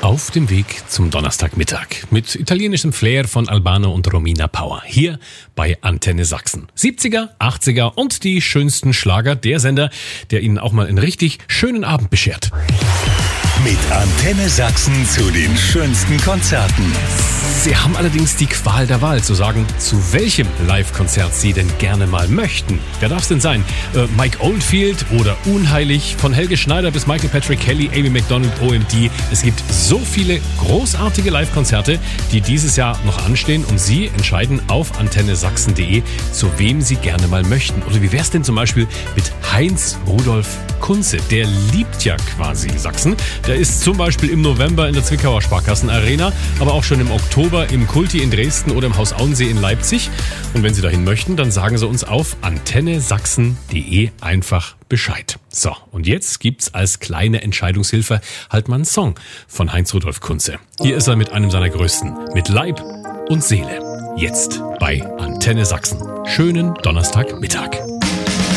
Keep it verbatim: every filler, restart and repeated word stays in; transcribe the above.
Auf dem Weg zum Donnerstagmittag mit italienischem Flair von Albano und Romina Power. Hier bei Antenne Sachsen. siebziger, achtziger und die schönsten Schlager. Der Sender, der Ihnen auch mal einen richtig schönen Abend beschert. Mit Antenne Sachsen zu den schönsten Konzerten. Sie haben allerdings die Qual der Wahl zu sagen, zu welchem Live-Konzert Sie denn gerne mal möchten. Wer darf es denn sein? Äh, Mike Oldfield oder Unheilig? Von Helge Schneider bis Michael Patrick Kelly, Amy Macdonald, O M D. Es gibt so viele großartige Live-Konzerte, die dieses Jahr noch anstehen. Und Sie entscheiden auf antenne sachsen punkt de, zu wem Sie gerne mal möchten. Oder wie wäre es denn zum Beispiel mit Heinz Rudolf Kunze? Der liebt ja quasi Sachsen. Der ist zum Beispiel im November in der Zwickauer Sparkassen-Arena, aber auch schon im Oktober im Kulti in Dresden oder im Haus Auensee in Leipzig. Und wenn Sie dahin möchten, dann sagen Sie uns auf antenne sachsen punkt de einfach Bescheid. So, und jetzt gibt's als kleine Entscheidungshilfe halt mal einen Song von Heinz Rudolf Kunze. Hier ist er mit einem seiner größten, mit Leib und Seele. Jetzt bei Antenne Sachsen. Schönen Donnerstagmittag.